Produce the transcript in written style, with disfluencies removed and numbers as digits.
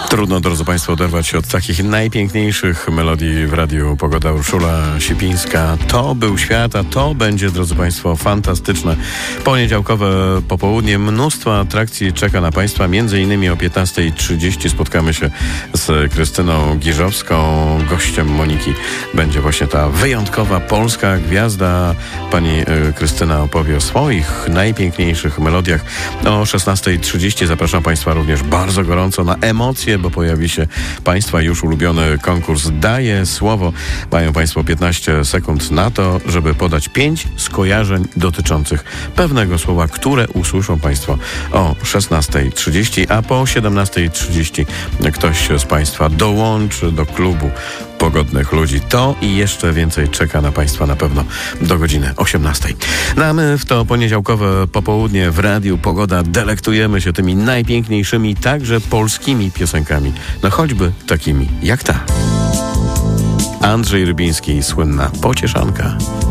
Trudno, drodzy Państwo, oderwać się od takich najpiękniejszych melodii w radiu. Pogoda, Urszula Sipińska. To był świat, a to będzie, drodzy Państwo, fantastyczne poniedziałkowe popołudnie. Mnóstwo atrakcji czeka na Państwa. Między innymi o 15:30 spotkamy się z Krystyną Giżowską. Gościem Moniki będzie właśnie ta wyjątkowa polska gwiazda. Pani Krystyna opowie o swoich najpiękniejszych melodiach. O 16:30 zapraszam Państwa również bardzo gorąco na emocje, bo pojawi się Państwa już ulubiony konkurs Daję Słowo. Mają Państwo 15 sekund na to, żeby podać 5 skojarzeń dotyczących pewnego słowa, które usłyszą Państwo o 16:30, a po 17:30 ktoś z Państwa dołączy do klubu pogodnych ludzi. To i jeszcze więcej czeka na Państwa na pewno do godziny 18:00. No a my w to poniedziałkowe popołudnie w Radiu Pogoda delektujemy się tymi najpiękniejszymi, także polskimi piosenkami. No choćby takimi jak ta. Andrzej Rybiński, słynna Pocieszanka.